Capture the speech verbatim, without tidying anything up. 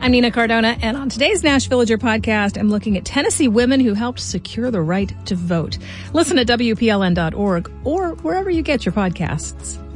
I'm Nina Cardona, and on today's Nash Villager podcast, I'm looking at Tennessee women who helped secure the right to vote. Listen at W P L N dot org or wherever you get your podcasts.